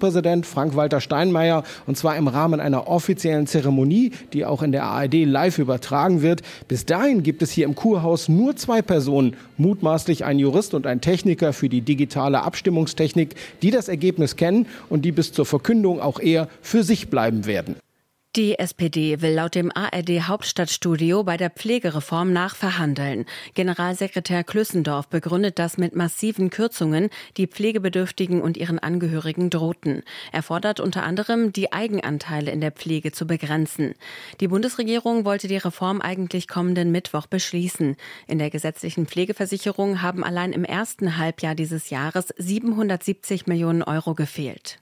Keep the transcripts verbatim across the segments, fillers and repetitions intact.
Bundespräsident Frank-Walter Steinmeier, und zwar im Rahmen einer offiziellen Zeremonie, die auch in der A R D live übertragen wird. Bis dahin gibt es hier im Kurhaus nur zwei Personen, mutmaßlich ein Jurist und ein Techniker für die digitale Abstimmungstechnik, die das Ergebnis kennen und die bis zur Verkündung auch eher für sich bleiben werden. Die S P D will laut dem A R D-Hauptstadtstudio bei der Pflegereform nachverhandeln. Generalsekretär Klüssendorf begründet das mit massiven Kürzungen, die Pflegebedürftigen und ihren Angehörigen drohten. Er fordert unter anderem, die Eigenanteile in der Pflege zu begrenzen. Die Bundesregierung wollte die Reform eigentlich kommenden Mittwoch beschließen. In der gesetzlichen Pflegeversicherung haben allein im ersten Halbjahr dieses Jahres siebenhundertsiebzig Millionen Euro gefehlt.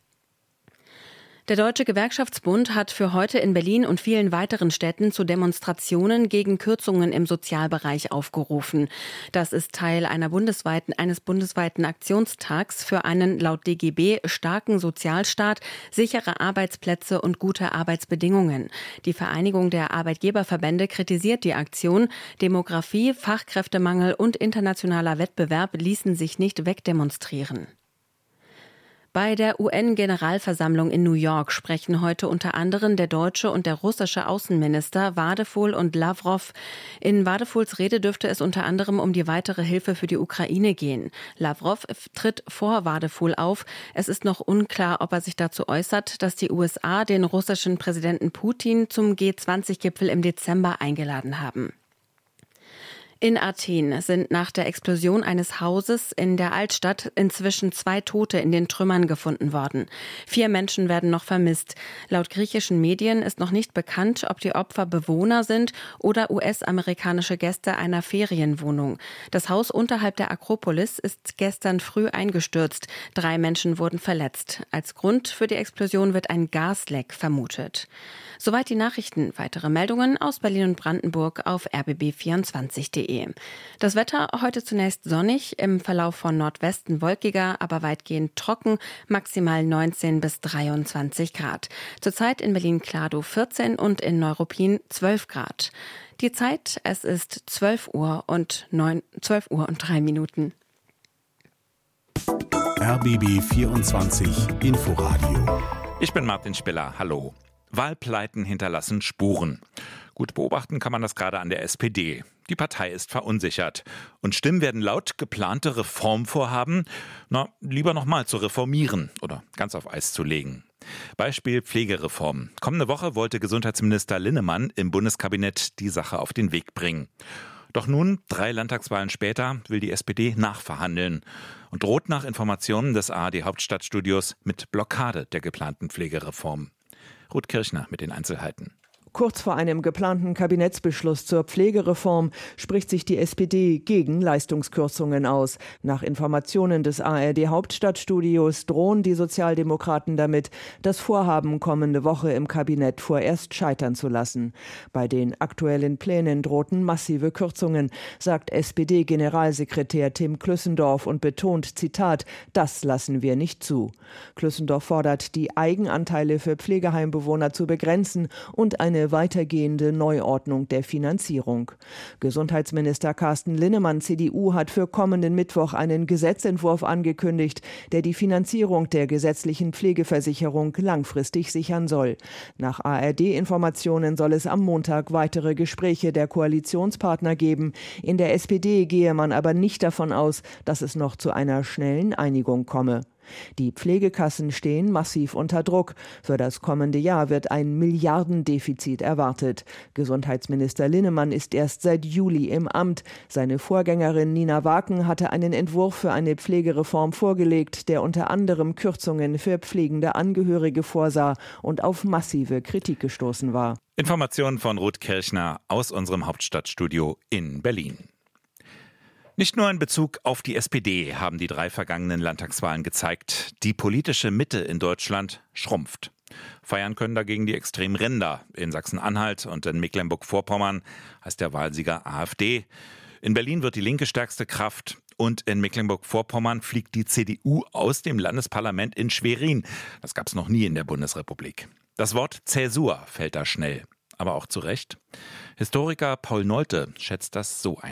Der Deutsche Gewerkschaftsbund hat für heute in Berlin und vielen weiteren Städten zu Demonstrationen gegen Kürzungen im Sozialbereich aufgerufen. Das ist Teil einer bundesweiten, eines bundesweiten Aktionstags für einen laut D G B starken Sozialstaat, sichere Arbeitsplätze und gute Arbeitsbedingungen. Die Vereinigung der Arbeitgeberverbände kritisiert die Aktion. Demografie, Fachkräftemangel und internationaler Wettbewerb ließen sich nicht wegdemonstrieren. Bei der U N-Generalversammlung in New York sprechen heute unter anderem der deutsche und der russische Außenminister Wadephul und Lavrov. In Wadephuls Rede dürfte es unter anderem um die weitere Hilfe für die Ukraine gehen. Lavrov tritt vor Wadephul auf. Es ist noch unklar, ob er sich dazu äußert, dass die U S A den russischen Präsidenten Putin zum G zwanzig Gipfel im Dezember eingeladen haben. In Athen sind nach der Explosion eines Hauses in der Altstadt inzwischen zwei Tote in den Trümmern gefunden worden. Vier Menschen werden noch vermisst. Laut griechischen Medien ist noch nicht bekannt, ob die Opfer Bewohner sind oder U S-amerikanische Gäste einer Ferienwohnung. Das Haus unterhalb der Akropolis ist gestern früh eingestürzt. Drei Menschen wurden verletzt. Als Grund für die Explosion wird ein Gasleck vermutet. Soweit die Nachrichten. Weitere Meldungen aus Berlin und Brandenburg auf r b b vierundzwanzig punkt d e. Das Wetter heute zunächst sonnig, im Verlauf von Nordwesten wolkiger, aber weitgehend trocken, maximal neunzehn bis dreiundzwanzig Grad. Zurzeit in Berlin-Kladow vierzehn und in Neuruppin zwölf Grad. Die Zeit, es ist zwölf Uhr und neun, zwölf Uhr und drei Minuten. R B B vierundzwanzig Inforadio. Ich bin Martin Spiller, hallo. Wahlpleiten hinterlassen Spuren. Gut beobachten kann man das gerade an der S P D. Die Partei ist verunsichert. Und Stimmen werden laut, geplante Reformvorhaben, na, lieber nochmal zu reformieren oder ganz auf Eis zu legen. Beispiel Pflegereform. Kommende Woche wollte Gesundheitsminister Linnemann im Bundeskabinett die Sache auf den Weg bringen. Doch nun, drei Landtagswahlen später, will die S P D nachverhandeln und droht nach Informationen des A R D-Hauptstadtstudios mit Blockade der geplanten Pflegereform. Ruth Kirchner mit den Einzelheiten. Kurz vor einem geplanten Kabinettsbeschluss zur Pflegereform spricht sich die S P D gegen Leistungskürzungen aus. Nach Informationen des A R D-Hauptstadtstudios drohen die Sozialdemokraten damit, das Vorhaben kommende Woche im Kabinett vorerst scheitern zu lassen. Bei den aktuellen Plänen drohten massive Kürzungen, sagt S P D-Generalsekretär Tim Klüssendorf und betont, Zitat, das lassen wir nicht zu. Klüssendorf fordert, die Eigenanteile für Pflegeheimbewohner zu begrenzen und eine weitergehende Neuordnung der Finanzierung. Gesundheitsminister Carsten Linnemann, C D U, hat für kommenden Mittwoch einen Gesetzentwurf angekündigt, der die Finanzierung der gesetzlichen Pflegeversicherung langfristig sichern soll. Nach A R D-Informationen soll es am Montag weitere Gespräche der Koalitionspartner geben. In der S P D gehe man aber nicht davon aus, dass es noch zu einer schnellen Einigung komme. Die Pflegekassen stehen massiv unter Druck. Für das kommende Jahr wird ein Milliardendefizit erwartet. Gesundheitsminister Linnemann ist erst seit Juli im Amt. Seine Vorgängerin Nina Waken hatte einen Entwurf für eine Pflegereform vorgelegt, der unter anderem Kürzungen für pflegende Angehörige vorsah und auf massive Kritik gestoßen war. Informationen von Ruth Kirchner aus unserem Hauptstadtstudio in Berlin. Nicht nur in Bezug auf die S P D haben die drei vergangenen Landtagswahlen gezeigt, die politische Mitte in Deutschland schrumpft. Feiern können dagegen die extremen Ränder. In Sachsen-Anhalt und in Mecklenburg-Vorpommern heißt der Wahlsieger AfD. In Berlin wird die Linke stärkste Kraft und in Mecklenburg-Vorpommern fliegt die C D U aus dem Landesparlament in Schwerin. Das gab es noch nie in der Bundesrepublik. Das Wort Zäsur fällt da schnell, aber auch zu Recht. Historiker Paul Nolte schätzt das so ein.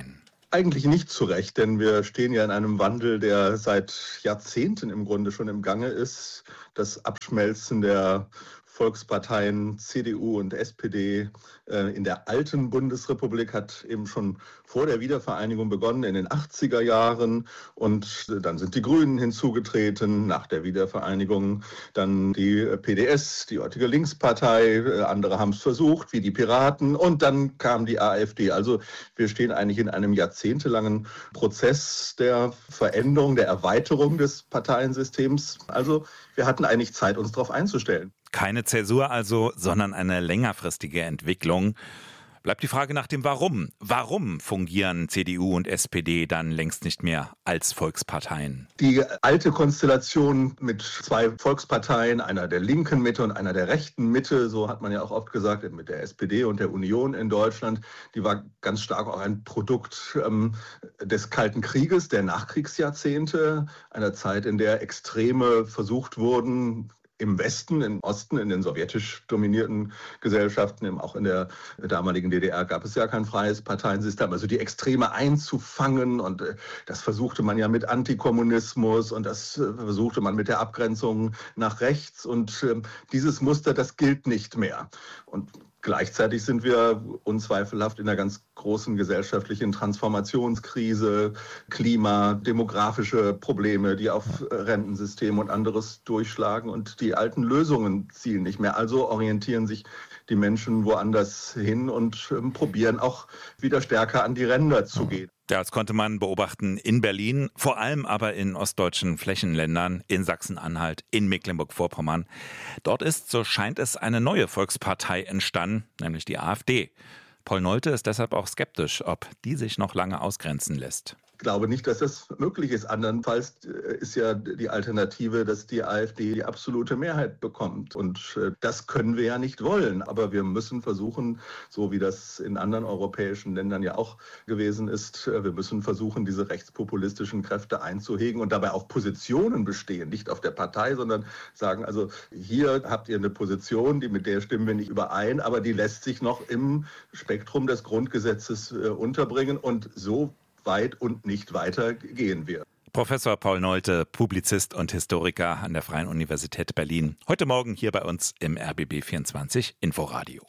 Eigentlich nicht zu Recht, denn wir stehen ja in einem Wandel, der seit Jahrzehnten im Grunde schon im Gange ist. Das Abschmelzen der Volksparteien C D U und S P D äh, in der alten Bundesrepublik hat eben schon vor der Wiedervereinigung begonnen, in den achtziger Jahren. Und äh, dann sind die Grünen hinzugetreten, nach der Wiedervereinigung dann die äh, P D S, die heutige Linkspartei. Äh, andere haben es versucht, wie die Piraten. Und dann kam die AfD. Also wir stehen eigentlich in einem jahrzehntelangen Prozess der Veränderung, der Erweiterung des Parteiensystems. Also wir hatten eigentlich Zeit, uns darauf einzustellen. Keine Zäsur also, sondern eine längerfristige Entwicklung. Bleibt die Frage nach dem Warum. Warum fungieren C D U und S P D dann längst nicht mehr als Volksparteien? Die alte Konstellation mit zwei Volksparteien, einer der linken Mitte und einer der rechten Mitte, so hat man ja auch oft gesagt, mit der S P D und der Union in Deutschland, die war ganz stark auch ein Produkt ähm, des Kalten Krieges, der Nachkriegsjahrzehnte, einer Zeit, in der Extreme versucht wurden, im Westen, im Osten, in den sowjetisch dominierten Gesellschaften, auch in der damaligen D D R gab es ja kein freies Parteiensystem, also die Extreme einzufangen, und das versuchte man ja mit Antikommunismus und das versuchte man mit der Abgrenzung nach rechts, und dieses Muster, das gilt nicht mehr. Und gleichzeitig sind wir unzweifelhaft in einer ganz großen gesellschaftlichen Transformationskrise, Klima, demografische Probleme, die auf Rentensystem und anderes durchschlagen, und die alten Lösungen zielen nicht mehr. Also orientieren sich die Menschen woanders hin und äh, probieren auch wieder stärker an die Ränder zu gehen. Ja, das konnte man beobachten in Berlin, vor allem aber in ostdeutschen Flächenländern, in Sachsen-Anhalt, in Mecklenburg-Vorpommern. Dort ist, so scheint es, eine neue Volkspartei entstanden, nämlich die AfD. Paul Nolte ist deshalb auch skeptisch, ob die sich noch lange ausgrenzen lässt. Ich glaube nicht, dass das möglich ist. Andernfalls ist ja die Alternative, dass die AfD die absolute Mehrheit bekommt. Und das können wir ja nicht wollen. Aber wir müssen versuchen, so wie das in anderen europäischen Ländern ja auch gewesen ist, wir müssen versuchen, diese rechtspopulistischen Kräfte einzuhegen und dabei auf Positionen bestehen. Nicht auf der Partei, sondern sagen, also hier habt ihr eine Position, die mit der stimmen wir nicht überein, aber die lässt sich noch im Spektrum des Grundgesetzes äh, unterbringen. Und so weit und nicht weiter gehen wir. Professor Paul Nolte, Publizist und Historiker an der Freien Universität Berlin. Heute Morgen hier bei uns im R B B vierundzwanzig Inforadio.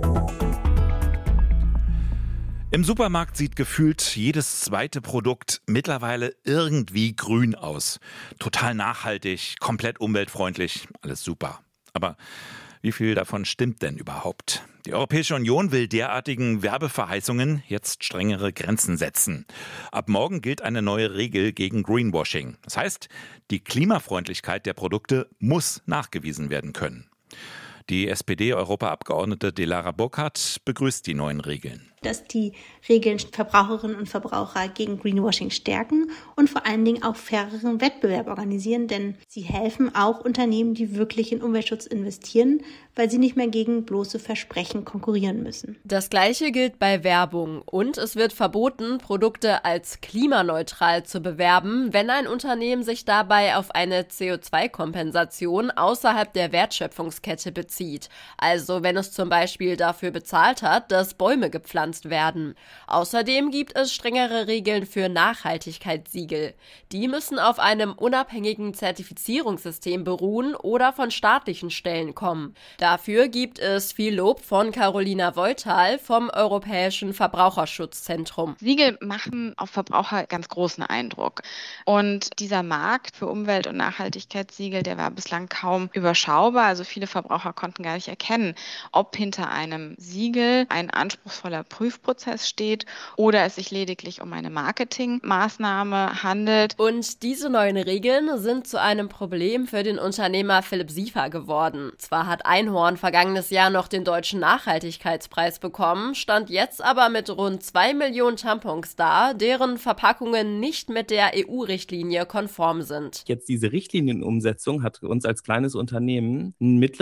Im Supermarkt sieht gefühlt jedes zweite Produkt mittlerweile irgendwie grün aus. Total nachhaltig, komplett umweltfreundlich, alles super. Aber wie viel davon stimmt denn überhaupt? Die Europäische Union will derartigen Werbeverheißungen jetzt strengere Grenzen setzen. Ab morgen gilt eine neue Regel gegen Greenwashing. Das heißt, die Klimafreundlichkeit der Produkte muss nachgewiesen werden können. Die S P D-Europaabgeordnete Dilara Burkhardt begrüßt die neuen Regeln. Dass die Regeln Verbraucherinnen und Verbraucher gegen Greenwashing stärken und vor allen Dingen auch faireren Wettbewerb organisieren, denn sie helfen auch Unternehmen, die wirklich in Umweltschutz investieren, weil sie nicht mehr gegen bloße Versprechen konkurrieren müssen. Das Gleiche gilt bei Werbung und es wird verboten, Produkte als klimaneutral zu bewerben, wenn ein Unternehmen sich dabei auf eine C O zwei Kompensation außerhalb der Wertschöpfungskette bezieht. Also wenn es zum Beispiel dafür bezahlt hat, dass Bäume gepflanzt werden. Außerdem gibt es strengere Regeln für Nachhaltigkeitssiegel. Die müssen auf einem unabhängigen Zertifizierungssystem beruhen oder von staatlichen Stellen kommen. Dafür gibt es viel Lob von Carolina Voital vom Europäischen Verbraucherschutzzentrum. Siegel machen auf Verbraucher ganz großen Eindruck. Und dieser Markt für Umwelt- und Nachhaltigkeitssiegel, der war bislang kaum überschaubar. Also viele Verbraucher konnten gar nicht erkennen, ob hinter einem Siegel ein anspruchsvoller Prüfprozess steht oder es sich lediglich um eine Marketingmaßnahme handelt. Und diese neuen Regeln sind zu einem Problem für den Unternehmer Philipp Siefer geworden. Zwar hat Einhorn vergangenes Jahr noch den Deutschen Nachhaltigkeitspreis bekommen, stand jetzt aber mit rund zwei Millionen Tampons da, deren Verpackungen nicht mit der E U-Richtlinie konform sind. Jetzt diese Richtlinienumsetzung hat uns als kleines Unternehmen einen mittleren sechs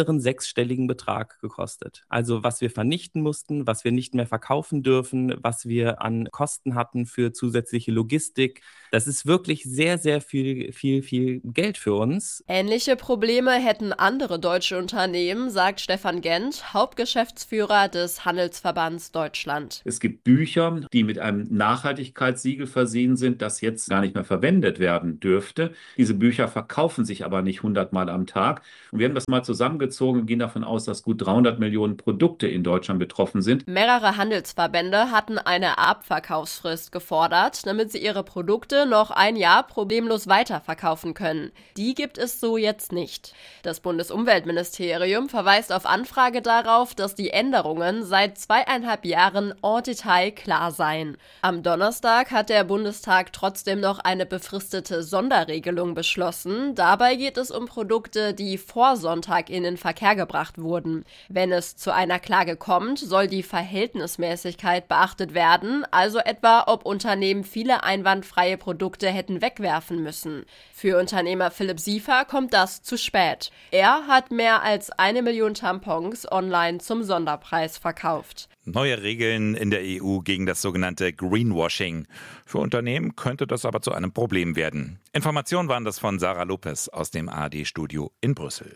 sechsstelligen Betrag gekostet. Also was wir vernichten mussten, was wir nicht mehr verkaufen dürfen, was wir an Kosten hatten für zusätzliche Logistik. Das ist wirklich sehr, sehr viel, viel, viel Geld für uns. Ähnliche Probleme hätten andere deutsche Unternehmen, sagt Stefan Gent, Hauptgeschäftsführer des Handelsverbands Deutschland. Es gibt Bücher, die mit einem Nachhaltigkeitssiegel versehen sind, das jetzt gar nicht mehr verwendet werden dürfte. Diese Bücher verkaufen sich aber nicht hundertmal am Tag. Und wir haben das mal zusammengezogen und gehen davon aus, dass gut dreihundert Millionen Produkte in Deutschland betroffen sind. Mehrere Handelsverbände hatten eine Abverkaufsfrist gefordert, damit sie ihre Produkte noch ein Jahr problemlos weiterverkaufen können. Die gibt es so jetzt nicht. Das Bundesumweltministerium verweist auf Anfrage darauf, dass die Änderungen seit zweieinhalb Jahren en Detail klar seien. Am Donnerstag hat der Bundestag trotzdem noch eine befristete Sonderregelung beschlossen. Dabei geht es um Produkte, die vor Sonntag in den Verkehr gebracht wurden. Wenn es zu einer Klage kommt, soll die Verhältnismäßigkeit beachtet werden, also etwa, ob Unternehmen viele einwandfreie Produkte hätten wegwerfen müssen. Für Unternehmer Philipp Siefer kommt das zu spät. Er hat mehr als eine Million Tampons online zum Sonderpreis verkauft. Neue Regeln in der E U gegen das sogenannte Greenwashing. Für Unternehmen könnte das aber zu einem Problem werden. Informationen waren das von Sarah Lopez aus dem A R D-Studio in Brüssel.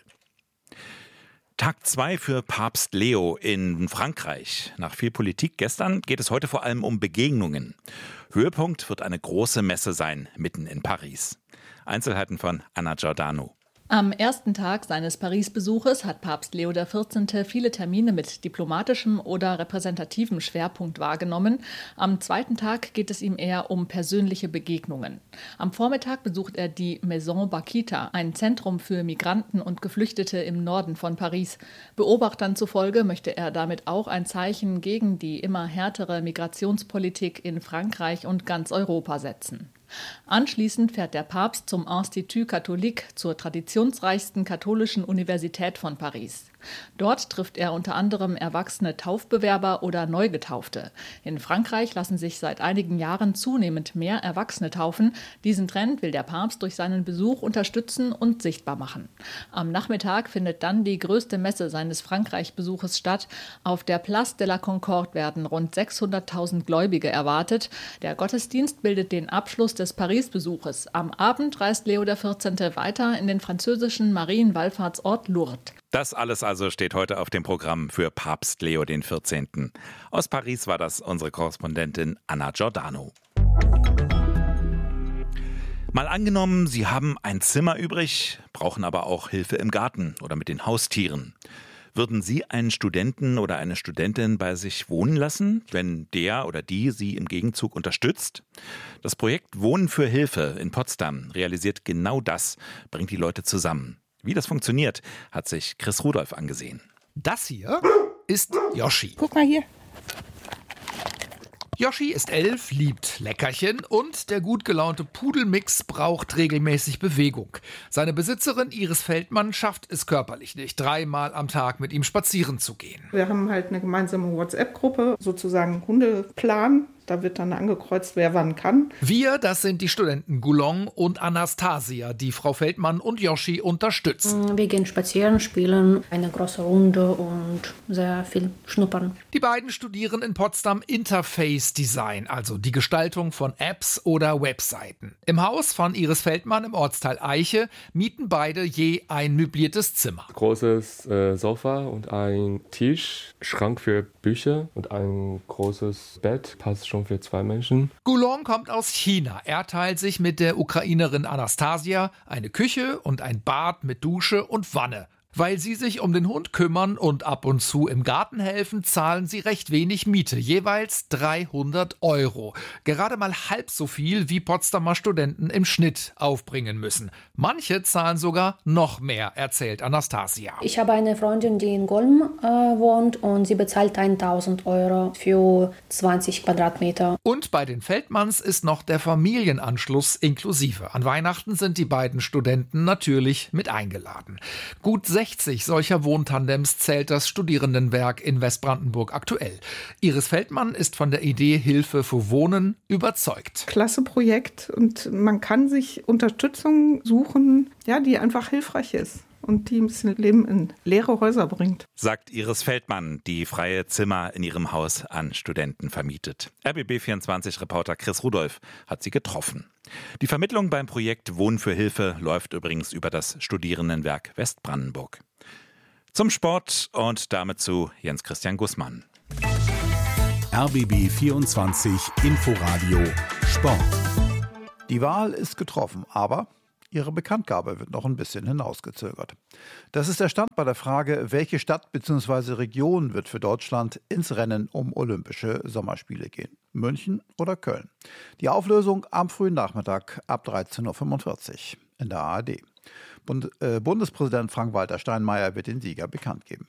Tag zwei für Papst Leo in Frankreich. Nach viel Politik gestern geht es heute vor allem um Begegnungen. Höhepunkt wird eine große Messe sein, mitten in Paris. Einzelheiten von Anna Giordano. Am ersten Tag seines Paris-Besuches hat Papst Leo der vierzehnte viele Termine mit diplomatischem oder repräsentativem Schwerpunkt wahrgenommen. Am zweiten Tag geht es ihm eher um persönliche Begegnungen. Am Vormittag besucht er die Maison Bakita, ein Zentrum für Migranten und Geflüchtete im Norden von Paris. Beobachtern zufolge möchte er damit auch ein Zeichen gegen die immer härtere Migrationspolitik in Frankreich und ganz Europa setzen. Anschließend fährt der Papst zum Institut Catholique, zur traditionsreichsten katholischen Universität von Paris. Dort trifft er unter anderem erwachsene Taufbewerber oder Neugetaufte. In Frankreich lassen sich seit einigen Jahren zunehmend mehr Erwachsene taufen. Diesen Trend will der Papst durch seinen Besuch unterstützen und sichtbar machen. Am Nachmittag findet dann die größte Messe seines Frankreich-Besuches statt. Auf der Place de la Concorde werden rund sechshunderttausend Gläubige erwartet. Der Gottesdienst bildet den Abschluss des Paris-Besuches. Am Abend reist Leo der vierzehnte weiter in den französischen Marienwallfahrtsort Lourdes. Das alles also steht heute auf dem Programm für Papst Leo den vierzehnten. Aus Paris war das unsere Korrespondentin Anna Giordano. Mal angenommen, Sie haben ein Zimmer übrig, brauchen aber auch Hilfe im Garten oder mit den Haustieren. Würden Sie einen Studenten oder eine Studentin bei sich wohnen lassen, wenn der oder die Sie im Gegenzug unterstützt? Das Projekt Wohnen für Hilfe in Potsdam realisiert genau das, bringt die Leute zusammen. Wie das funktioniert, hat sich Chris Rudolph angesehen. Das hier ist Yoshi. Guck mal hier. Yoshi ist elf, liebt Leckerchen und der gut gelaunte Pudelmix braucht regelmäßig Bewegung. Seine Besitzerin Iris Feldmann schafft es körperlich nicht, dreimal am Tag mit ihm spazieren zu gehen. Wir haben halt eine gemeinsame WhatsApp-Gruppe, sozusagen Hundeplan. Da wird dann angekreuzt, wer wann kann. Wir, das sind die Studenten Goulon und Anastasia, die Frau Feldmann und Yoshi unterstützen. Wir gehen spazieren, spielen eine große Runde und sehr viel schnuppern. Die beiden studieren in Potsdam Interface Design, also die Gestaltung von Apps oder Webseiten. Im Haus von Iris Feldmann im Ortsteil Eiche mieten beide je ein möbliertes Zimmer. Großes äh, Sofa und ein Tisch, Schrank für Bücher und ein großes Bett, passt schon für zwei Menschen. Goulon kommt aus China. Er teilt sich mit der Ukrainerin Anastasia eine Küche und ein Bad mit Dusche und Wanne. Weil sie sich um den Hund kümmern und ab und zu im Garten helfen, zahlen sie recht wenig Miete, jeweils dreihundert Euro. Gerade mal halb so viel, wie Potsdamer Studenten im Schnitt aufbringen müssen. Manche zahlen sogar noch mehr, erzählt Anastasia. Ich habe eine Freundin, die in Golm äh, wohnt und sie bezahlt tausend Euro für zwanzig Quadratmeter. Und bei den Feldmanns ist noch der Familienanschluss inklusive. An Weihnachten sind die beiden Studenten natürlich mit eingeladen. Gut sechzig solcher Wohntandems zählt das Studierendenwerk in Westbrandenburg aktuell. Iris Feldmann ist von der Idee Hilfe für Wohnen überzeugt. Klasse Projekt und man kann sich Unterstützung suchen, ja, die einfach hilfreich ist. und die ein bisschen Leben in leere Häuser bringt. Sagt Iris Feldmann, die freie Zimmer in ihrem Haus an Studenten vermietet. R B B vierundzwanzig-Reporter Chris Rudolph hat sie getroffen. Die Vermittlung beim Projekt Wohnen für Hilfe läuft übrigens über das Studierendenwerk Westbrandenburg. Zum Sport und damit zu Jens Christian Gußmann. R B B vierundzwanzig Inforadio Sport. Die Wahl ist getroffen, aber ihre Bekanntgabe wird noch ein bisschen hinausgezögert. Das ist der Stand bei der Frage, welche Stadt bzw. Region wird für Deutschland ins Rennen um Olympische Sommerspiele gehen. München oder Köln? Die Auflösung am frühen Nachmittag ab dreizehn Uhr fünfundvierzig in der A R D. Bund, äh, Bundespräsident Frank-Walter Steinmeier wird den Sieger bekannt geben.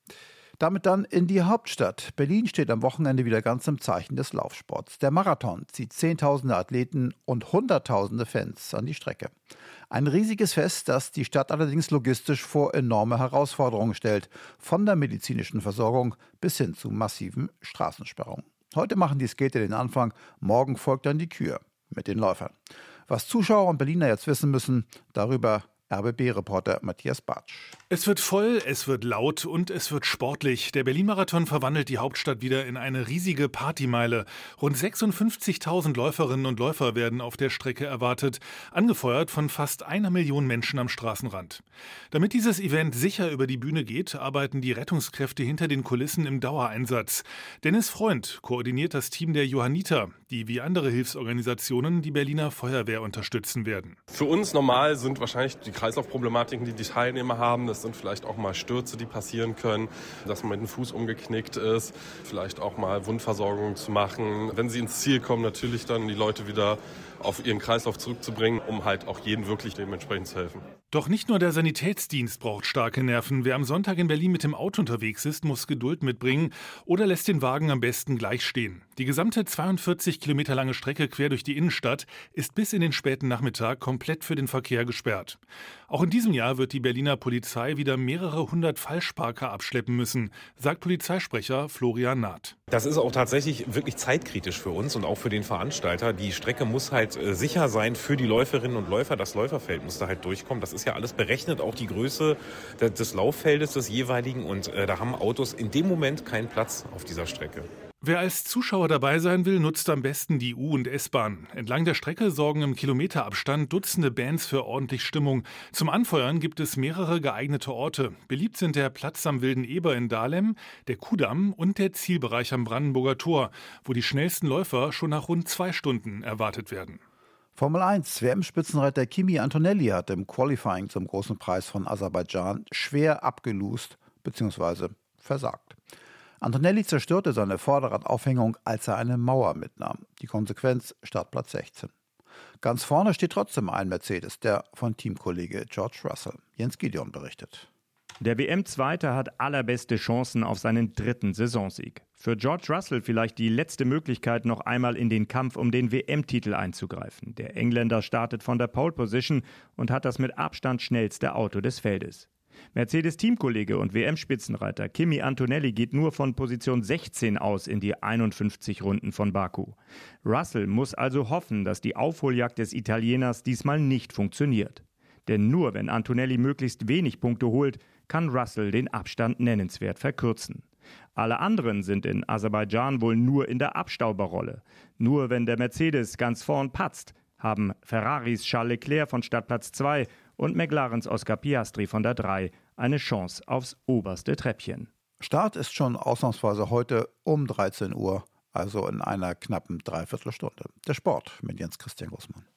Damit dann in die Hauptstadt. Berlin steht am Wochenende wieder ganz im Zeichen des Laufsports. Der Marathon zieht Zehntausende Athleten und Hunderttausende Fans an die Strecke. Ein riesiges Fest, das die Stadt allerdings logistisch vor enorme Herausforderungen stellt. Von der medizinischen Versorgung bis hin zu massiven Straßensperrungen. Heute machen die Skater den Anfang, morgen folgt dann die Kür mit den Läufern. Was Zuschauer und Berliner jetzt wissen müssen, darüber R B B-Reporter Matthias Bartsch. Es wird voll, es wird laut und es wird sportlich. Der Berlin-Marathon verwandelt die Hauptstadt wieder in eine riesige Partymeile. Rund sechsundfünfzigtausend Läuferinnen und Läufer werden auf der Strecke erwartet, angefeuert von fast einer Million Menschen am Straßenrand. Damit dieses Event sicher über die Bühne geht, arbeiten die Rettungskräfte hinter den Kulissen im Dauereinsatz. Dennis Freund koordiniert das Team der Johanniter, die wie andere Hilfsorganisationen die Berliner Feuerwehr unterstützen werden. Für uns normal sind wahrscheinlich die Kreislaufproblematiken, die die Teilnehmer haben. Das sind vielleicht auch mal Stürze, die passieren können, dass man mit dem Fuß umgeknickt ist, vielleicht auch mal Wundversorgung zu machen. Wenn sie ins Ziel kommen, natürlich dann die Leute wieder auf ihren Kreislauf zurückzubringen, um halt auch jedem wirklich dementsprechend zu helfen. Doch nicht nur der Sanitätsdienst braucht starke Nerven. Wer am Sonntag in Berlin mit dem Auto unterwegs ist, muss Geduld mitbringen oder lässt den Wagen am besten gleich stehen. Die gesamte zweiundvierzig Kilometer lange Strecke quer durch die Innenstadt ist bis in den späten Nachmittag komplett für den Verkehr gesperrt. Auch in diesem Jahr wird die Berliner Polizei wieder mehrere hundert Falschparker abschleppen müssen, sagt Polizeisprecher Florian Naht. Das ist auch tatsächlich wirklich zeitkritisch für uns und auch für den Veranstalter. Die Strecke muss halt äh, sicher sein für die Läuferinnen und Läufer. Das Läuferfeld muss da halt durchkommen. Das ist ja alles berechnet, auch die Größe de- des Lauffeldes des jeweiligen. Und äh, da haben Autos in dem Moment keinen Platz auf dieser Strecke. Wer als Zuschauer dabei sein will, nutzt am besten die U- und S-Bahn. Entlang der Strecke sorgen im Kilometerabstand Dutzende Bands für ordentlich Stimmung. Zum Anfeuern gibt es mehrere geeignete Orte. Beliebt sind der Platz am Wilden Eber in Dahlem, der Kudamm und der Zielbereich am Brandenburger Tor, wo die schnellsten Läufer schon nach rund zwei Stunden erwartet werden. Formel eins. W M-Spitzenreiter Kimi Antonelli hat im Qualifying zum Großen Preis von Aserbaidschan schwer abgelust bzw. versagt. Antonelli zerstörte seine Vorderradaufhängung, als er eine Mauer mitnahm. Die Konsequenz: Startplatz sechzehn. Ganz vorne steht trotzdem ein Mercedes, der von Teamkollege George Russell. Jens Gideon berichtet. Der W M-Zweiter hat allerbeste Chancen auf seinen dritten Saisonsieg. Für George Russell vielleicht die letzte Möglichkeit, noch einmal in den Kampf um den W M-Titel einzugreifen. Der Engländer startet von der Pole Position und hat das mit Abstand schnellste Auto des Feldes. Mercedes-Teamkollege und W M-Spitzenreiter Kimi Antonelli geht nur von Position sechzehn aus in die einundfünfzig Runden von Baku. Russell muss also hoffen, dass die Aufholjagd des Italieners diesmal nicht funktioniert. Denn nur wenn Antonelli möglichst wenig Punkte holt, kann Russell den Abstand nennenswert verkürzen. Alle anderen sind in Aserbaidschan wohl nur in der Abstauberrolle. Nur wenn der Mercedes ganz vorn patzt, haben Ferraris Charles Leclerc von Startplatz zwei und McLarens Oscar Piastri von der drei eine Chance aufs oberste Treppchen. Start ist schon ausnahmsweise heute um dreizehn Uhr, also in einer knappen Dreiviertelstunde. Der Sport mit Jens Christian Gußmann.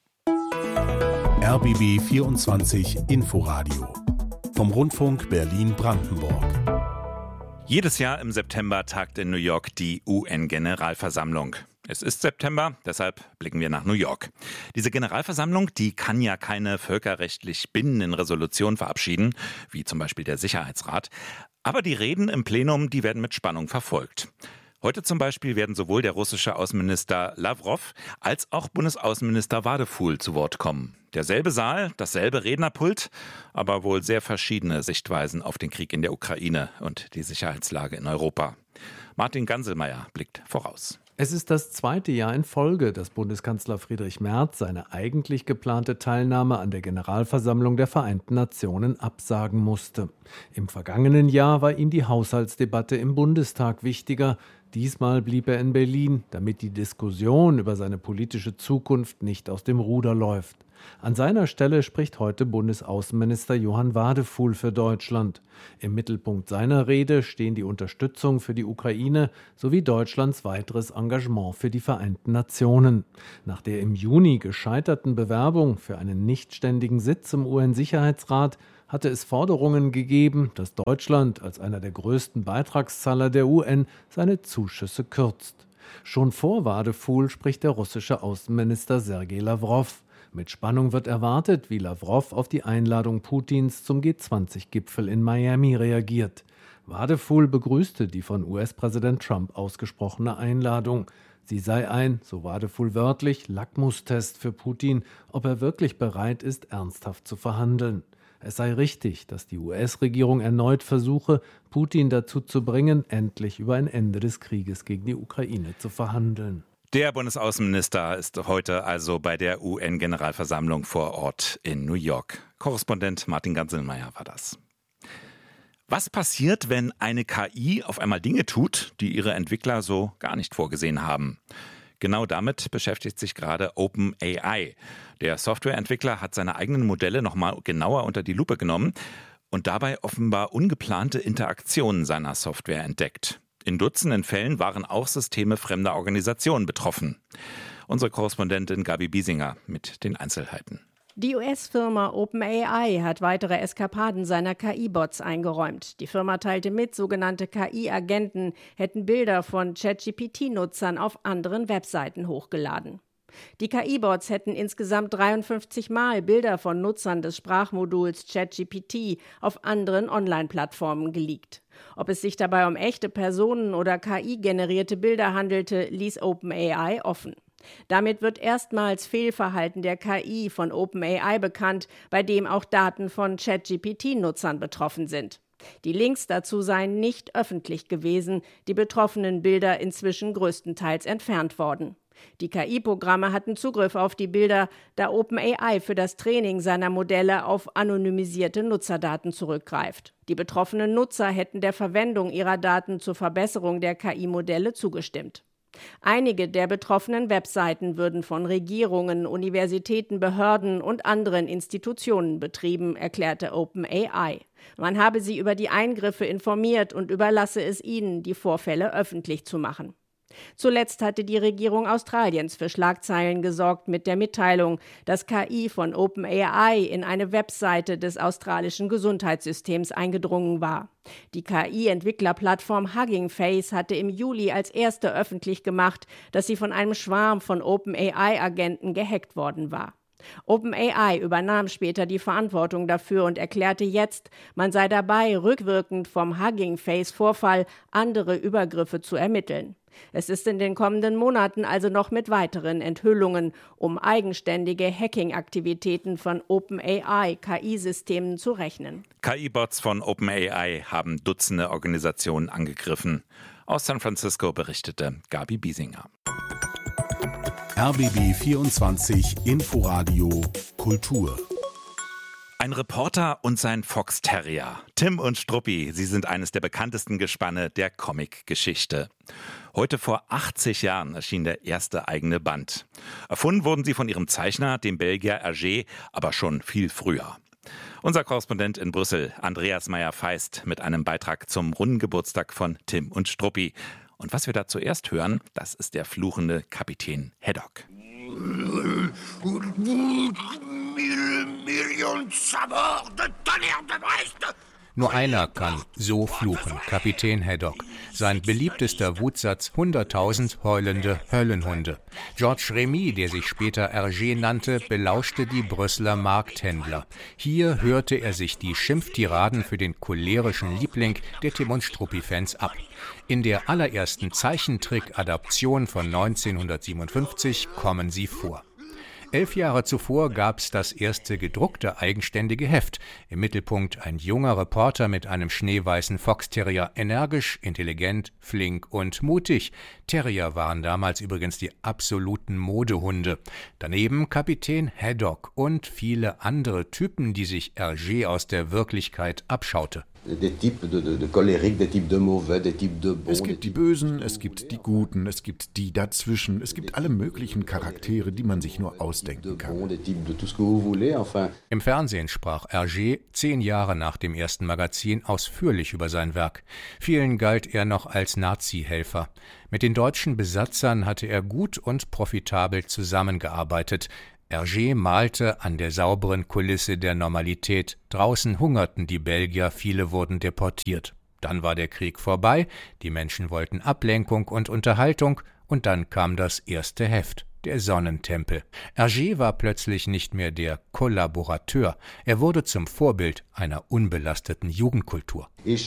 R B B vierundzwanzig Inforadio vom Rundfunk Berlin-Brandenburg. Jedes Jahr im September tagt in New York die U N-Generalversammlung. Es ist September, deshalb blicken wir nach New York. Diese Generalversammlung, die kann ja keine völkerrechtlich bindenden Resolutionen verabschieden, wie zum Beispiel der Sicherheitsrat. Aber die Reden im Plenum, die werden mit Spannung verfolgt. Heute zum Beispiel werden sowohl der russische Außenminister Lavrov als auch Bundesaußenminister Wadefuhl zu Wort kommen. Derselbe Saal, dasselbe Rednerpult, aber wohl sehr verschiedene Sichtweisen auf den Krieg in der Ukraine und die Sicherheitslage in Europa. Martin Ganselmeier blickt voraus. Es ist das zweite Jahr in Folge, dass Bundeskanzler Friedrich Merz seine eigentlich geplante Teilnahme an der Generalversammlung der Vereinten Nationen absagen musste. Im vergangenen Jahr war ihm die Haushaltsdebatte im Bundestag wichtiger. Diesmal blieb er in Berlin, damit die Diskussion über seine politische Zukunft nicht aus dem Ruder läuft. An seiner Stelle spricht heute Bundesaußenminister Johann Wadefuhl für Deutschland. Im Mittelpunkt seiner Rede stehen die Unterstützung für die Ukraine sowie Deutschlands weiteres Engagement für die Vereinten Nationen. Nach der im Juni gescheiterten Bewerbung für einen nichtständigen Sitz im U N-Sicherheitsrat hatte es Forderungen gegeben, dass Deutschland als einer der größten Beitragszahler der U N seine Zuschüsse kürzt. Schon vor Wadefuhl spricht der russische Außenminister Sergei Lawrow. Mit Spannung wird erwartet, wie Lawrow auf die Einladung Putins zum G zwanzig Gipfel in Miami reagiert. Wadefuhl begrüßte die von U S-Präsident Trump ausgesprochene Einladung. Sie sei ein, so Wadefuhl wörtlich, Lackmustest für Putin, ob er wirklich bereit ist, ernsthaft zu verhandeln. Es sei richtig, dass die U S-Regierung erneut versuche, Putin dazu zu bringen, endlich über ein Ende des Krieges gegen die Ukraine zu verhandeln. Der Bundesaußenminister ist heute also bei der U N-Generalversammlung vor Ort in New York. Korrespondent Martin Ganselmeier war das. Was passiert, wenn eine K I auf einmal Dinge tut, die ihre Entwickler so gar nicht vorgesehen haben? Genau damit beschäftigt sich gerade OpenAI. Der Softwareentwickler hat seine eigenen Modelle nochmal genauer unter die Lupe genommen und dabei offenbar ungeplante Interaktionen seiner Software entdeckt. In Dutzenden Fällen waren auch Systeme fremder Organisationen betroffen. Unsere Korrespondentin Gabi Biesinger mit den Einzelheiten. Die U S-Firma OpenAI hat weitere Eskapaden seiner K I-Bots eingeräumt. Die Firma teilte mit, sogenannte K I-Agenten hätten Bilder von ChatGPT-Nutzern auf anderen Webseiten hochgeladen. Die K I-Bots hätten insgesamt dreiundfünfzig Mal Bilder von Nutzern des Sprachmoduls ChatGPT auf anderen Online-Plattformen geleakt. Ob es sich dabei um echte Personen oder K I-generierte Bilder handelte, ließ OpenAI offen. Damit wird erstmals Fehlverhalten der K I von OpenAI bekannt, bei dem auch Daten von ChatGPT-Nutzern betroffen sind. Die Links dazu seien nicht öffentlich gewesen, die betroffenen Bilder inzwischen größtenteils entfernt worden. Die K I-Programme hatten Zugriff auf die Bilder, da OpenAI für das Training seiner Modelle auf anonymisierte Nutzerdaten zurückgreift. Die betroffenen Nutzer hätten der Verwendung ihrer Daten zur Verbesserung der K I-Modelle zugestimmt. Einige der betroffenen Webseiten würden von Regierungen, Universitäten, Behörden und anderen Institutionen betrieben, erklärte OpenAI. Man habe sie über die Eingriffe informiert und überlasse es ihnen, die Vorfälle öffentlich zu machen. Zuletzt hatte die Regierung Australiens für Schlagzeilen gesorgt mit der Mitteilung, dass K I von OpenAI in eine Webseite des australischen Gesundheitssystems eingedrungen war. Die K I-Entwicklerplattform Hugging Face hatte im Juli als erste öffentlich gemacht, dass sie von einem Schwarm von OpenAI-Agenten gehackt worden war. OpenAI übernahm später die Verantwortung dafür und erklärte jetzt, man sei dabei, rückwirkend vom Hugging Face-Vorfall andere Übergriffe zu ermitteln. Es ist in den kommenden Monaten also noch mit weiteren Enthüllungen um eigenständige Hacking-Aktivitäten von OpenAI-K I-Systemen zu rechnen. K I-Bots von OpenAI haben Dutzende Organisationen angegriffen. Aus San Francisco berichtete Gabi Biesinger. R B B vierundzwanzig Inforadio Kultur. Ein Reporter und sein Fox Terrier. Tim und Struppi, sie sind eines der bekanntesten Gespanne der Comic-Geschichte. Heute vor achtzig Jahren erschien der erste eigene Band. Erfunden wurden sie von ihrem Zeichner, dem Belgier Hergé, aber schon viel früher. Unser Korrespondent in Brüssel, Andreas Meyer-Feist, mit einem Beitrag zum runden Geburtstag von Tim und Struppi. Und was wir da zuerst hören, das ist der fluchende Kapitän Haddock. Nur einer kann so fluchen, Kapitän Haddock. Sein beliebtester Wutsatz: hunderttausend heulende Höllenhunde. Georges Remy, der sich später Hergé nannte, belauschte die Brüsseler Markthändler. Hier hörte er sich die Schimpftiraden für den cholerischen Liebling der Tim und Struppi-Fans ab. In der allerersten Zeichentrick-Adaption von neunzehnhundertsiebenundfünfzig kommen sie vor. Elf Jahre zuvor gab es das erste gedruckte eigenständige Heft. Im Mittelpunkt ein junger Reporter mit einem schneeweißen Fox-Terrier, energisch, intelligent, flink und mutig. Terrier waren damals übrigens die absoluten Modehunde. Daneben Kapitän Haddock und viele andere Typen, die sich Hergé aus der Wirklichkeit abschaute. Es gibt die Bösen, es gibt die Guten, es gibt die dazwischen, es gibt alle möglichen Charaktere, die man sich nur ausdenken kann. Im Fernsehen sprach Hergé zehn Jahre nach dem ersten Magazin ausführlich über sein Werk. Vielen galt er noch als Nazi-Helfer. Mit den deutschen Besatzern hatte er gut und profitabel zusammengearbeitet. Hergé malte an der sauberen Kulisse der Normalität. Draußen hungerten die Belgier, viele wurden deportiert. Dann war der Krieg vorbei, die Menschen wollten Ablenkung und Unterhaltung, und dann kam das erste Heft, der Sonnentempel. Hergé war plötzlich nicht mehr der Kollaborateur, er wurde zum Vorbild einer unbelasteten Jugendkultur.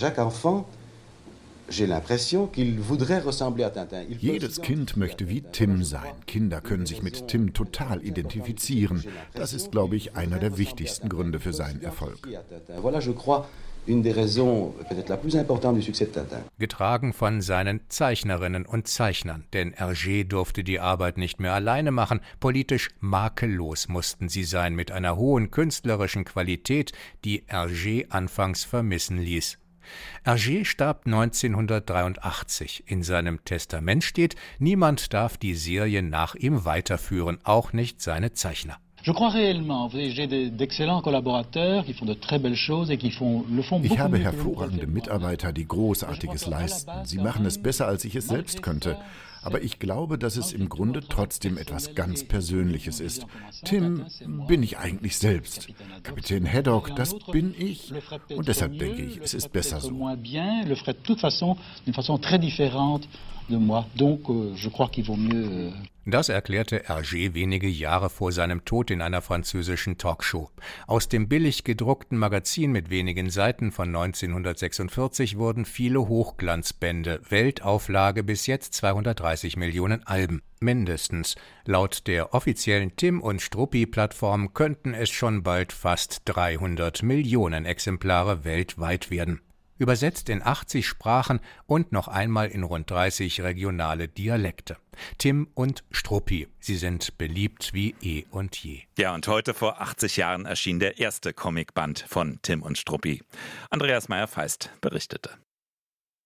Jedes Kind möchte wie Tim sein. Kinder können sich mit Tim total identifizieren. Das ist, glaube ich, einer der wichtigsten Gründe für seinen Erfolg. Getragen von seinen Zeichnerinnen und Zeichnern, denn Hergé durfte die Arbeit nicht mehr alleine machen. Politisch makellos mussten sie sein, mit einer hohen künstlerischen Qualität, die Hergé anfangs vermissen ließ. Hergé starb neunzehnhundertdreiundachtzig. In seinem Testament steht, niemand darf die Serie nach ihm weiterführen, auch nicht seine Zeichner. Ich habe hervorragende Mitarbeiter, die Großartiges leisten. Sie machen es besser, als ich es selbst könnte. Aber ich glaube, dass es im Grunde trotzdem etwas ganz Persönliches ist. Tim bin ich eigentlich selbst. Kapitän Haddock, das bin ich. Und deshalb denke ich, es ist besser so. Das erklärte Hergé wenige Jahre vor seinem Tod in einer französischen Talkshow. Aus dem billig gedruckten Magazin mit wenigen Seiten von neunzehnhundertsechsundvierzig wurden viele Hochglanzbände, Weltauflage bis jetzt zweihundertdreißig Millionen Alben. Mindestens. Laut der offiziellen Tim- und Struppi-Plattform könnten es schon bald fast dreihundert Millionen Exemplare weltweit werden. Übersetzt in achtzig Sprachen und noch einmal in rund dreißig regionale Dialekte. Tim und Struppi, sie sind beliebt wie eh und je. Ja, und heute vor achtzig Jahren erschien der erste Comicband von Tim und Struppi. Andreas Meyer-Feist berichtete.